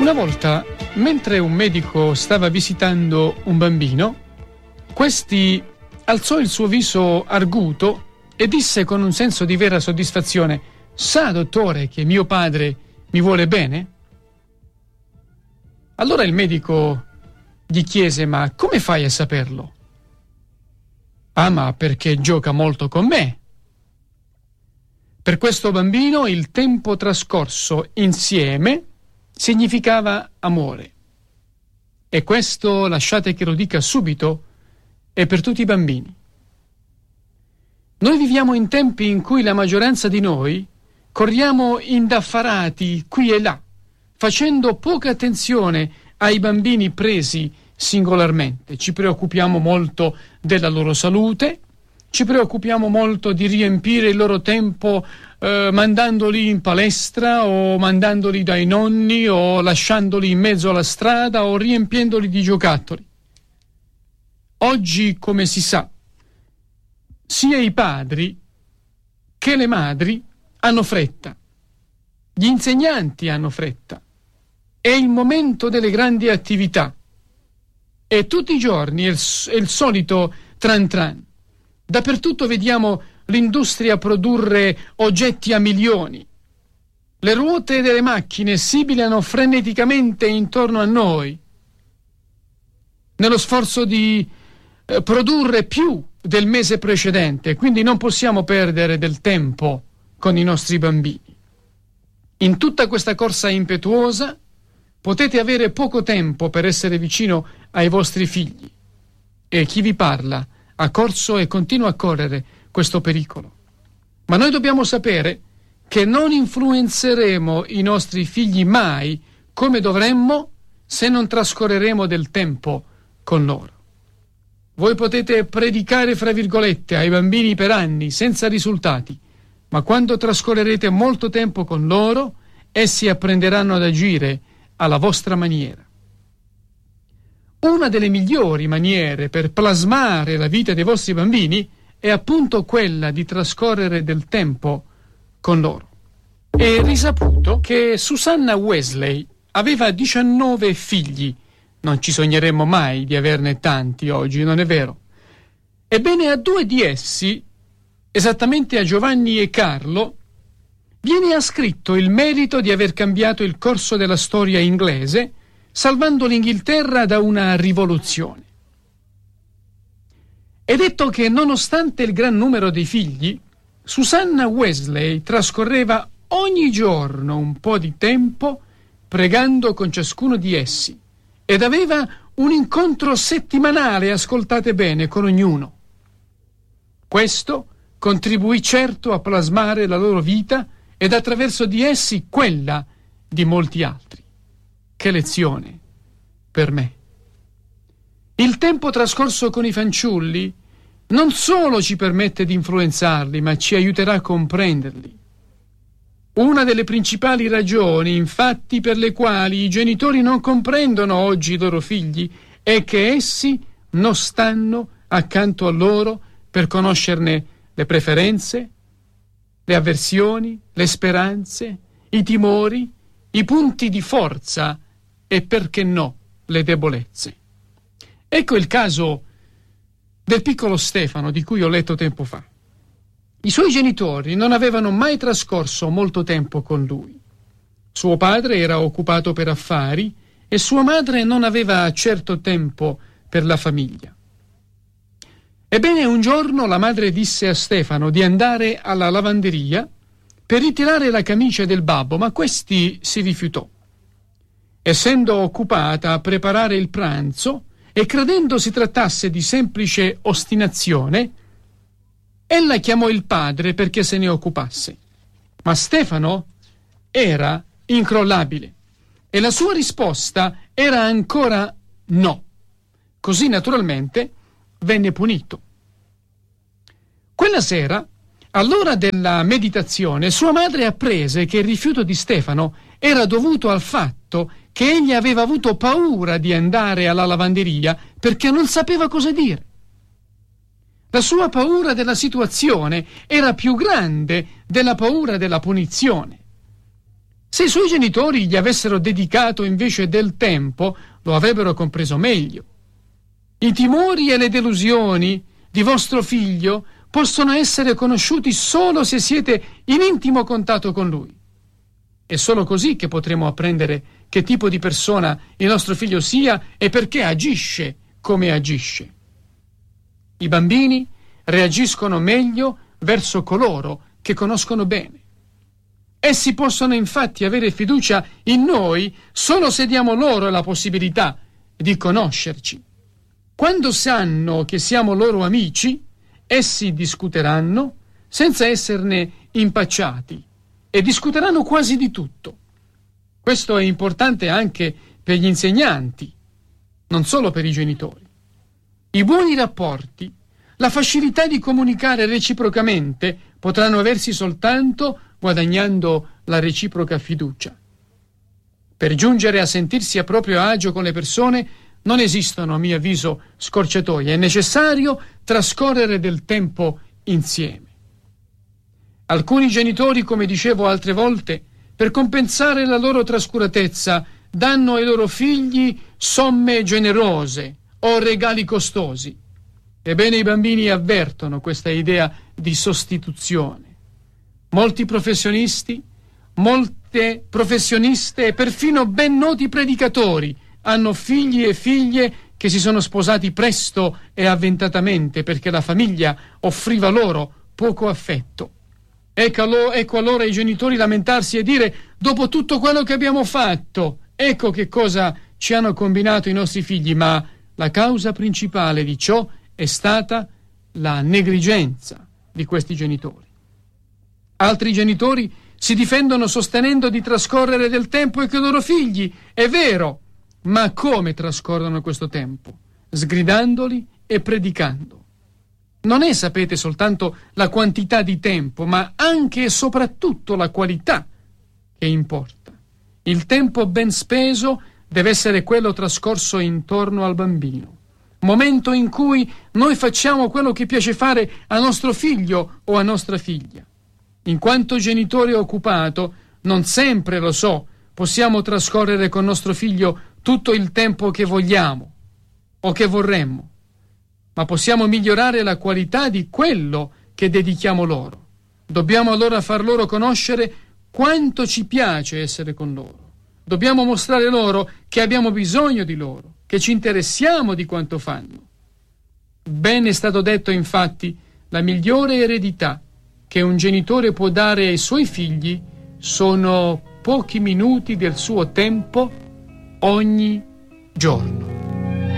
Una volta, mentre un medico stava visitando un bambino, questi alzò il suo viso arguto e disse con un senso di vera soddisfazione: «Sa, dottore, che mio padre mi vuole bene?» Allora il medico gli chiese: «Ma come fai a saperlo?» «Ah, ma perché gioca molto con me». Per questo bambino il tempo trascorso insieme significava amore. E questo, lasciate che lo dica subito, è per tutti i bambini. Noi viviamo in tempi in cui la maggioranza di noi corriamo indaffarati qui e là, facendo poca attenzione ai bambini presi singolarmente. Ci preoccupiamo molto della loro salute, ci preoccupiamo molto di riempire il loro tempo mandandoli in palestra o mandandoli dai nonni o lasciandoli in mezzo alla strada o riempiendoli di giocattoli. Oggi, come si sa, sia i padri che le madri hanno fretta, gli insegnanti hanno fretta, è il momento delle grandi attività e tutti i giorni è il solito tran tran. Dappertutto vediamo l'industria produrre oggetti a milioni. Le ruote delle macchine sibilano freneticamente intorno a noi, nello sforzo di produrre più del mese precedente, quindi non possiamo perdere del tempo con i nostri bambini. In tutta questa corsa impetuosa potete avere poco tempo per essere vicino ai vostri figli e chi vi parla ha corso e continua a correre questo pericolo. Ma noi dobbiamo sapere che non influenzeremo i nostri figli mai come dovremmo se non trascorreremo del tempo con loro. Voi potete predicare, fra virgolette, ai bambini per anni senza risultati, ma quando trascorrerete molto tempo con loro, essi apprenderanno ad agire alla vostra maniera. Una delle migliori maniere per plasmare la vita dei vostri bambini è appunto quella di trascorrere del tempo con loro. È risaputo che Susanna Wesley aveva 19 figli. Non ci sogneremmo mai di averne tanti oggi, non è vero? Ebbene, a 2 di essi, esattamente a Giovanni e Carlo, viene ascritto il merito di aver cambiato il corso della storia inglese, salvando l'Inghilterra da una rivoluzione. È detto che, nonostante il gran numero di figli, Susanna Wesley trascorreva ogni giorno un po' di tempo pregando con ciascuno di essi ed aveva un incontro settimanale, ascoltate bene, con ognuno. Questo contribuì certo a plasmare la loro vita ed attraverso di essi quella di molti altri. Che lezione per me! Il tempo trascorso con i fanciulli non solo ci permette di influenzarli, ma ci aiuterà a comprenderli. Una delle principali ragioni, infatti, per le quali i genitori non comprendono oggi i loro figli è che essi non stanno accanto a loro per conoscerne le preferenze, le avversioni, le speranze, i timori, i punti di forza e, perché no, le debolezze. Ecco il caso del piccolo Stefano di cui ho letto tempo fa. I suoi genitori non avevano mai trascorso molto tempo con lui. Suo padre era occupato per affari e sua madre non aveva certo tempo per la famiglia. Ebbene, un giorno la madre disse a Stefano di andare alla lavanderia per ritirare la camicia del babbo, ma questi si rifiutò. Essendo occupata a preparare il pranzo e credendo si trattasse di semplice ostinazione, ella chiamò il padre perché se ne occupasse. Ma Stefano era incrollabile e la sua risposta era ancora no. Così naturalmente venne punito. Quella sera, all'ora della meditazione, sua madre apprese che il rifiuto di Stefano era dovuto al fatto che egli aveva avuto paura di andare alla lavanderia perché non sapeva cosa dire. La sua paura della situazione era più grande della paura della punizione. Se i suoi genitori gli avessero dedicato invece del tempo, lo avrebbero compreso meglio. I timori e le delusioni di vostro figlio possono essere conosciuti solo se siete in intimo contatto con lui. È solo così che potremo apprendere che tipo di persona il nostro figlio sia e perché agisce come agisce. I bambini reagiscono meglio verso coloro che conoscono bene. Essi possono infatti avere fiducia in noi solo se diamo loro la possibilità di conoscerci. Quando sanno che siamo loro amici, essi discuteranno senza esserne impacciati e discuteranno quasi di tutto. Questo è importante anche per gli insegnanti, non solo per i genitori. I buoni rapporti, la facilità di comunicare reciprocamente potranno aversi soltanto guadagnando la reciproca fiducia. Per giungere a sentirsi a proprio agio con le persone non esistono, a mio avviso, scorciatoie. È necessario trascorrere del tempo insieme. Alcuni genitori, come dicevo altre volte, per compensare la loro trascuratezza, danno ai loro figli somme generose o regali costosi. Ebbene, i bambini avvertono questa idea di sostituzione. Molti professionisti, molte professioniste e perfino ben noti predicatori hanno figli e figlie che si sono sposati presto e avventatamente perché la famiglia offriva loro poco affetto. Ecco allora i genitori lamentarsi e dire: dopo tutto quello che abbiamo fatto, ecco che cosa ci hanno combinato i nostri figli. Ma la causa principale di ciò è stata la negligenza di questi genitori. Altri genitori si difendono sostenendo di trascorrere del tempo con i loro figli. È vero, ma come trascorrono questo tempo? Sgridandoli e predicando. Non è, sapete, soltanto la quantità di tempo, ma anche e soprattutto la qualità che importa. Il tempo ben speso deve essere quello trascorso intorno al bambino, momento in cui noi facciamo quello che piace fare a nostro figlio o a nostra figlia. In quanto genitore occupato, non sempre, lo so, possiamo trascorrere con nostro figlio tutto il tempo che vogliamo o che vorremmo, ma possiamo migliorare la qualità di quello che dedichiamo loro. Dobbiamo allora far loro conoscere quanto ci piace essere con loro. Dobbiamo mostrare loro che abbiamo bisogno di loro, che ci interessiamo di quanto fanno. Ben è stato detto, infatti, la migliore eredità che un genitore può dare ai suoi figli sono pochi minuti del suo tempo ogni giorno.